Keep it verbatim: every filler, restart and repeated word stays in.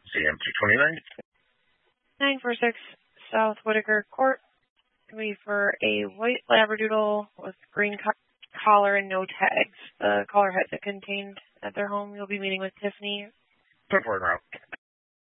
C M two twenty-nine. nine four six South Whitaker Court. Be for a white Labradoodle with green co collar and no tags. The collar has it contained at their home. You'll be meeting with Tiffany. ten four route.